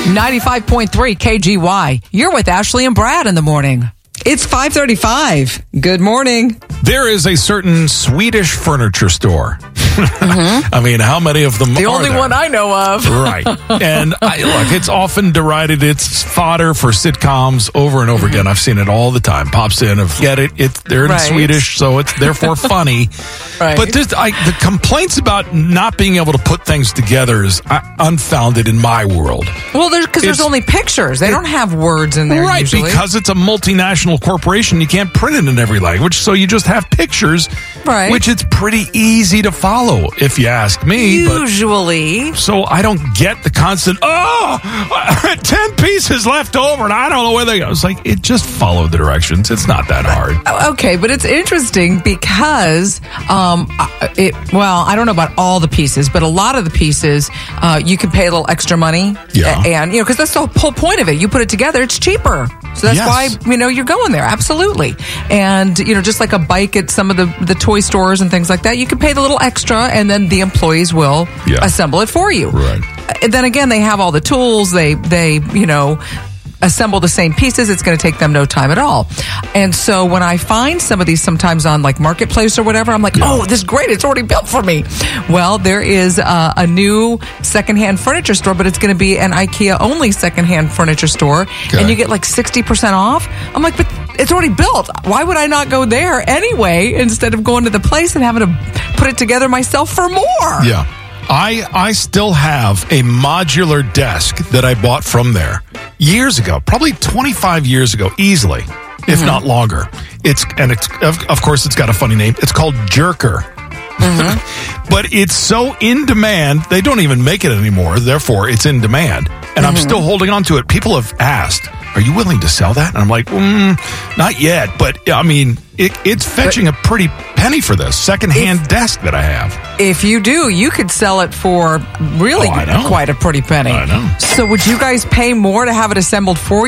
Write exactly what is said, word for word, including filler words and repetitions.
ninety-five point three K G Y. You're with Ashley and Brad in the morning. It's five thirty-five. Good morning. There is a certain Swedish furniture store. Mm-hmm. I mean, how many of them the are only there? one I know of. Right. And I, look, it's often derided. It's fodder for sitcoms over and over mm-hmm. again. I've seen it all the time. Pops in of, get it, it's, they're in right. Swedish, so it's therefore funny. Right. But this, I, the complaints about not being able to put things together is uh, unfounded in my world. Well, because there's, there's only pictures. They it, don't have words in there Right, usually. Because it's a multinational corporation. You can't print it in every language, so you just have pictures, right. which it's pretty easy to follow, if you ask me. Usually. But, so I don't get the constant, oh, ten pieces left over, and I don't know where they go. It's like, it just followed the directions. It's not that hard. Okay, but it's interesting because, um, it, well, I don't know about all the pieces, but a lot of the pieces, uh, you can pay a little extra money. Yeah. And, you know, because that's the whole point of it. You put it together, it's cheaper. So that's yes. why, you know, you're going there. Absolutely. And, you know, just like a bike at some of the, the toy stores and things like that, you can pay the little extra and then the employees will yeah. assemble it for you. Right. And then again, they have all the tools. They, they, you know, assemble the same pieces. It's going to take them no time at all. And so when I find some of these sometimes on like Marketplace or whatever, I'm like, yeah. oh, this is great. It's already built for me. Well, there is uh, a new secondhand furniture store, but it's going to be an IKEA only secondhand furniture store. Okay. And you get like sixty percent off. I'm like, but it's already built. Why would I not go there anyway instead of going to the place and having to put it together myself for more? Yeah. I I still have a modular desk that I bought from there years ago, probably twenty-five years ago, easily, if mm-hmm. not longer. It's and it's of, of course it's got a funny name. It's called Jerker. Mm-hmm. But it's so in demand, they don't even make it anymore. Therefore, it's in demand. And mm-hmm. I'm still holding on to it. People have asked, are you willing to sell that? And I'm like, mm, not yet. But, I mean, it, it's fetching but, a pretty penny for this secondhand if, desk that I have. If you do, you could sell it for really oh, quite a pretty penny. I know. So would you guys pay more to have it assembled for you?